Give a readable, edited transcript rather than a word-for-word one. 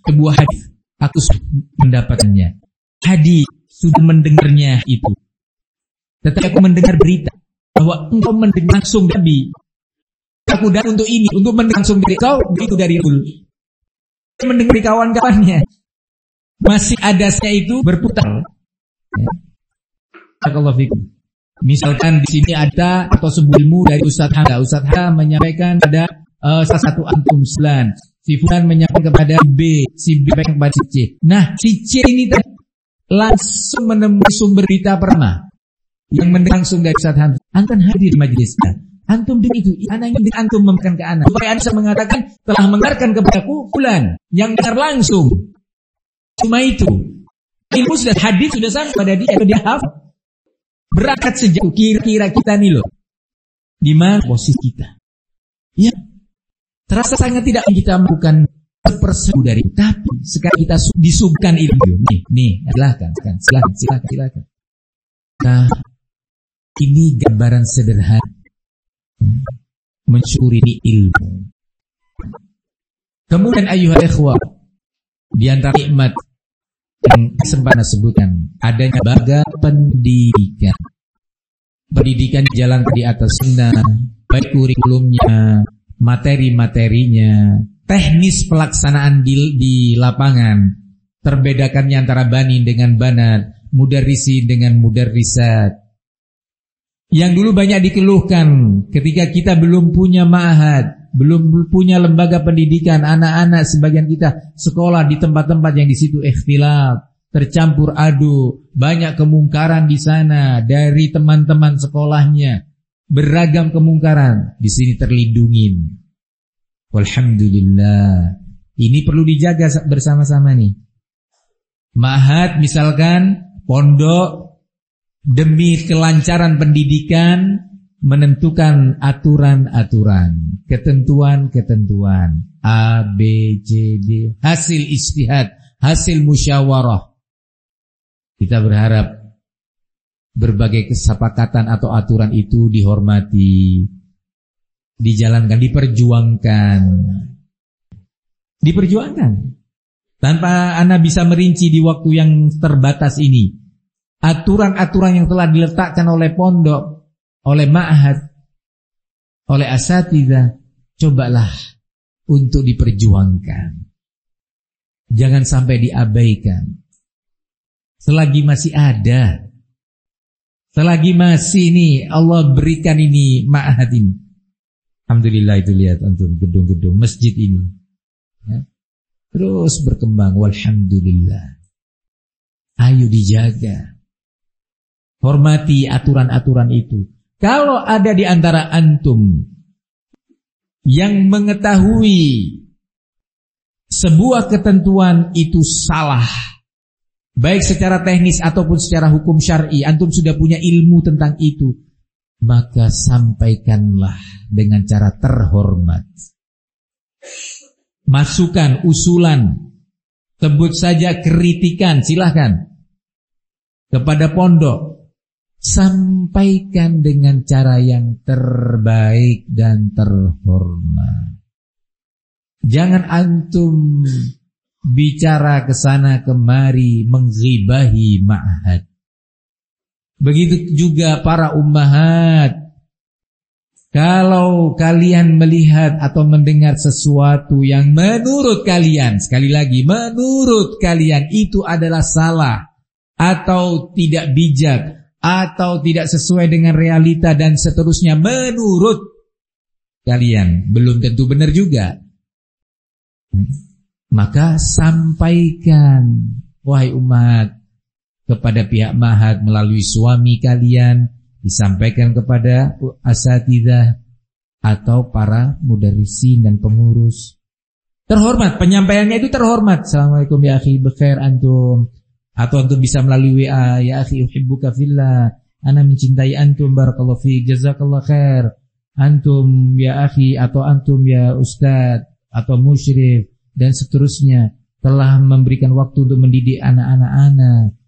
sebuah hadis, aku mendapatkannya. Hadis sudah mendengarnya itu. Tetapi aku mendengar berita bahwa engkau mendengar langsung Nabi. Aku datang untuk ini, untuk mendengar langsung dari kau, begitu dari Rasul. Mendengar dari kawan-kawannya. Masih adasnya itu berputar. Barakallahu fikum. Misalkan di sini ada atau sebuah ilmu dari Ustaz Hamzah. Ustaz Hamzah menyampaikan pada salah satu antum selan. Si fulan menyampaikan kepada B, si B menyampaikan kepada si C. Nah, si C ini langsung menemui sumber berita pertama yang mendengar langsung dari Ustaz Hamzah. Antum hadir di majelisnya. Antum begitu, anak ingin antum memberikan ke anak. Supaya anda mengatakan telah mendengarkan kepadaku fulan yang dengar langsung. Cuma itu. Ilmu sudah hadis sudah sampai pada dia hafal. Berangkat sejauh kira-kira kita nih loh. Di mana posisi kita? Ya. Terasa sangat tidak kita melakukan seperseru dari itu. Tapi sekarang kita disuguhkan ilmu. Nih, silakan. Nah, ini gambaran sederhana. Mensyukuri ilmu. Kemudian ayyuhal ikhwah, di antara nikmat yang sempat sebutkan adanya lembaga pendidikan. Pendidikan jalan di atas sunnah, baik kurikulumnya, materi-materinya, teknis pelaksanaan di lapangan, terbedakannya antara bani dengan banat, mudarrisi dengan mudarrisat. Yang dulu banyak dikeluhkan ketika kita belum punya ma'had, belum punya lembaga pendidikan, anak-anak sebagian kita sekolah di tempat-tempat yang di situ ikhtilaf, tercampur aduk, banyak kemungkaran di sana dari teman-teman sekolahnya, beragam kemungkaran, di sini terlindungin. Walhamdulillah. Ini perlu dijaga bersama-sama nih. Ma'had misalkan, pondok, demi kelancaran pendidikan menentukan aturan-aturan, ketentuan-ketentuan A, B, C, D, hasil ijtihad, hasil musyawarah. Kita berharap berbagai kesepakatan atau aturan itu dihormati, dijalankan, diperjuangkan. Tanpa Anda bisa merinci di waktu yang terbatas ini. Aturan-aturan yang telah diletakkan oleh pondok, oleh ma'had, oleh asatidzah, cobalah untuk diperjuangkan. Jangan sampai diabaikan. Selagi masih ada, selagi masih ini Allah berikan ini ma'had ini. Alhamdulillah, itu lihat antum gedung-gedung masjid ini. Ya. Terus berkembang, walhamdulillah. Ayo dijaga. Hormati aturan-aturan itu. Kalau ada di antara antum yang mengetahui sebuah ketentuan itu salah, baik secara teknis ataupun secara hukum syar'i, antum sudah punya ilmu tentang itu, maka sampaikanlah dengan cara terhormat. Masukan, usulan, sebut saja kritikan, silahkan kepada pondok. Sampaikan dengan cara yang terbaik dan terhormat. Jangan antum bicara ke sana kemari mengghibahi ma'had. Begitu juga para ummahat. Kalau kalian melihat atau mendengar sesuatu yang menurut kalian, sekali lagi menurut kalian itu adalah salah atau tidak bijak, atau tidak sesuai dengan realita dan seterusnya, menurut kalian belum tentu benar juga, maka sampaikan, wahai umat, kepada pihak ma'had melalui suami kalian, disampaikan kepada asatidzah atau para mudarrisin dan pengurus. Terhormat, penyampaiannya itu terhormat. Assalamualaikum ya akhi, bekhair antum. Atau antum bisa melalui WA, ya akhi uhibbuka fillah, ana mencintai antum, barakallahu fiik, jazakallah khair. Antum ya akhi, atau antum ya ustaz, atau musyrif, dan seterusnya, telah memberikan waktu untuk mendidik anak-anak ana.